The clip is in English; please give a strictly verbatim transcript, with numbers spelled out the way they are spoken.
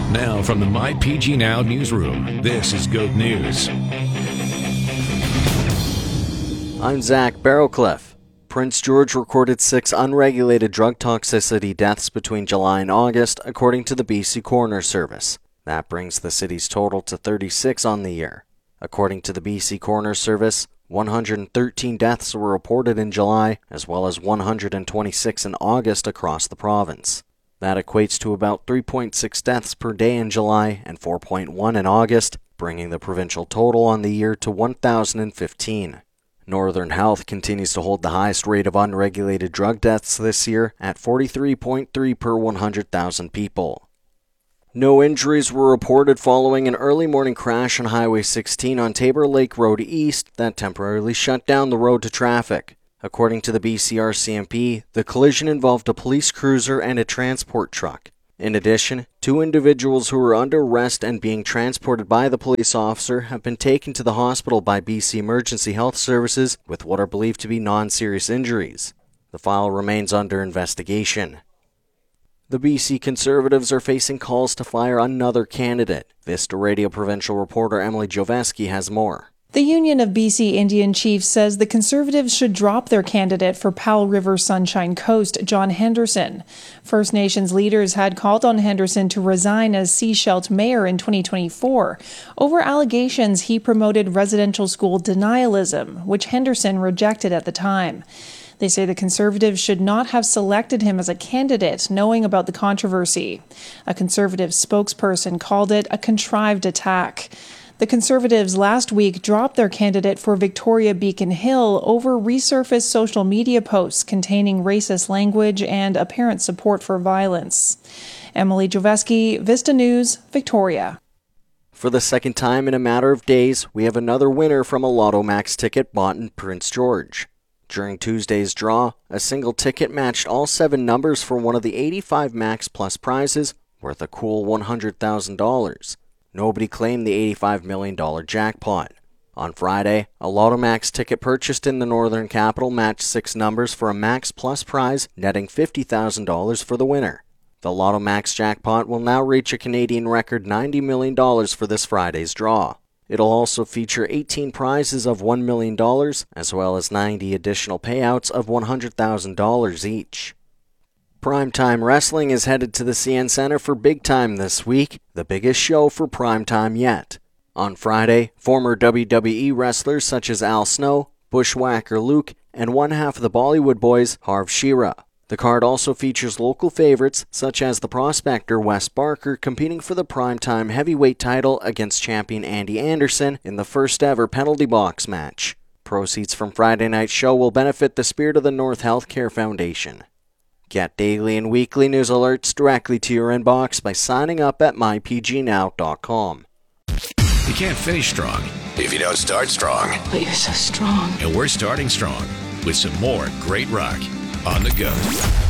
Now from the My P G Now newsroom, this is Goat News. I'm Zach Barrowcliff. Prince George recorded six unregulated drug toxicity deaths between July and August, according to the B C Coroner Service. That brings the city's total to thirty-six on the year. According to the B C Coroner Service, one hundred thirteen deaths were reported in July, as well as one hundred twenty-six in August across the province. That equates to about three point six deaths per day in July and four point one in August, bringing the provincial total on the year to one thousand fifteen. Northern Health continues to hold the highest rate of unregulated drug deaths this year at forty-three point three per one hundred thousand people. No injuries were reported following an early morning crash on Highway sixteen on Tabor Lake Road East that temporarily shut down the road to traffic. According to the B C R C M P, the collision involved a police cruiser and a transport truck. In addition, two individuals who were under arrest and being transported by the police officer have been taken to the hospital by B C Emergency Health Services with what are believed to be non-serious injuries. The file remains under investigation. The B C Conservatives are facing calls to fire another candidate. Vista Radio provincial reporter Emily Joveski has more. The Union of B C Indian Chiefs says the Conservatives should drop their candidate for Powell River Sunshine Coast, John Henderson. First Nations leaders had called on Henderson to resign as Sechelt mayor in twenty twenty-four over allegations he promoted residential school denialism, which Henderson rejected at the time. They say the Conservatives should not have selected him as a candidate, knowing about the controversy. A Conservative spokesperson called it a contrived attack. The Conservatives last week dropped their candidate for Victoria Beacon Hill over resurfaced social media posts containing racist language and apparent support for violence. Emily Joveski, Vista News, Victoria. For the second time in a matter of days, we have another winner from a Lotto Max ticket bought in Prince George. During Tuesday's draw, a single ticket matched all seven numbers for one of the eighty-five Max Plus prizes, worth a cool one hundred thousand dollars. Nobody claimed the eighty-five million dollars jackpot. On Friday, a Lotto Max ticket purchased in the Northern Capital matched six numbers for a Max Plus prize, netting fifty thousand dollars for the winner. The Lotto Max jackpot will now reach a Canadian record ninety million dollars for this Friday's draw. It'll also feature eighteen prizes of one million dollars, as well as ninety additional payouts of one hundred thousand dollars each. Primetime Wrestling is headed to the C N Center for Big Time this week, the biggest show for primetime yet. On Friday, former W W E wrestlers such as Al Snow, Bushwhacker Luke, and one half of the Bollywood Boys, Harv Shearer. The card also features local favorites such as the prospector Wes Barker competing for the primetime heavyweight title against champion Andy Anderson in the first ever penalty box match. Proceeds from Friday night's show will benefit the Spirit of the North Healthcare Foundation. Get daily and weekly news alerts directly to your inbox by signing up at my p g now dot com. You can't finish strong if you don't start strong. But you're so strong. And we're starting strong with some more great rock on the go.